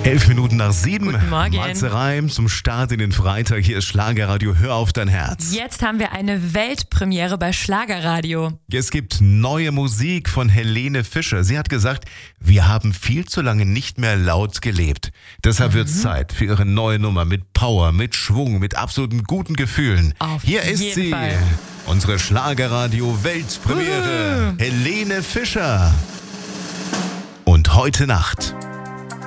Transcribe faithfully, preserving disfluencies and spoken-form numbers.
Elf Minuten nach sieben. Guten Morgen. Matze Reim zum Start in den Freitag. Hier ist Schlagerradio. Hör auf dein Herz. Jetzt haben wir eine Weltpremiere bei Schlagerradio. Es gibt neue Musik von Helene Fischer. Sie hat gesagt, wir haben viel zu lange nicht mehr laut gelebt. Deshalb mhm. wird es Zeit für ihre neue Nummer mit Power, mit Schwung, mit absoluten guten Gefühlen. Auf Hier ist jeden sie, Fall. unsere Schlagerradio-Weltpremiere. Uh. Helene Fischer. Und heute Nacht